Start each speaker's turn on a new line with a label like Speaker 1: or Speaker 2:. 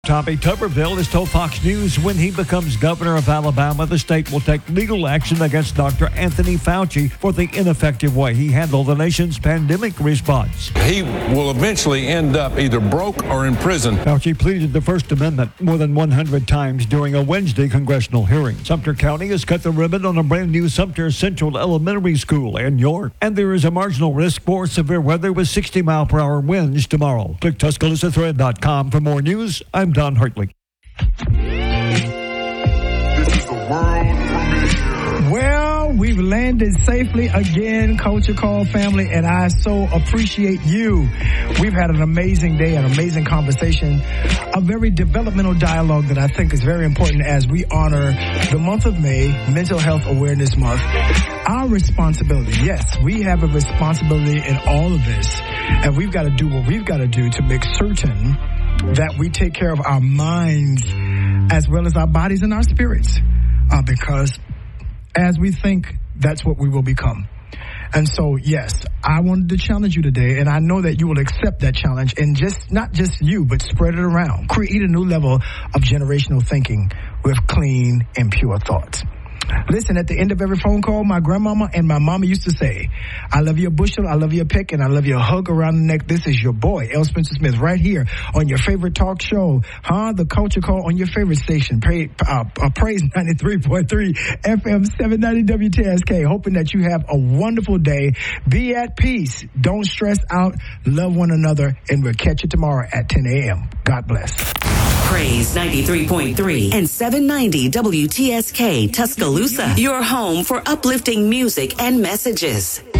Speaker 1: Tommy Tuberville has told Fox News when he becomes governor of Alabama, the state will take legal action against Dr. Anthony Fauci for the ineffective way he handled the nation's pandemic response.
Speaker 2: He will eventually end up either broke or in prison.
Speaker 1: Fauci pleaded the First Amendment more than 100 times during a Wednesday congressional hearing. Sumter County has cut the ribbon on a brand new Sumter Central Elementary School in York. And there is a marginal risk for severe weather with 60-mile-per-hour winds tomorrow. Click TuscaloosaThread.com for more news. I'm Don Hartley.
Speaker 3: Well, we've landed safely again, Culture Call family, and I so appreciate you. We've had an amazing day, an amazing conversation, a very developmental dialogue that I think is very important as we honor the month of May, Mental Health Awareness Month. Our responsibility, yes, we have a responsibility in all of this, and we've got to do what we've got to do to make certain that we take care of our minds as well as our bodies and our spirits, because as we think, that's what we will become. And so, yes, I wanted to challenge you today, and I know that you will accept that challenge, and not just you, but spread it around. Create a new level of generational thinking with clean and pure thoughts. Listen, at the end of every phone call, my grandmama and my mama used to say, I love you a bushel, I love you a peck, and I love you a hug around the neck. This is your boy, L. Spencer Smith, right here on your favorite talk show, The Culture Call on your favorite station, Praise 93.3 FM 790 WTSK. Hoping that you have a wonderful day. Be at peace. Don't stress out. Love one another, and we'll catch you tomorrow at 10 a.m. God bless.
Speaker 4: Praise 93.3 and 790 WTSK Tuscaloosa, your home for uplifting music and messages.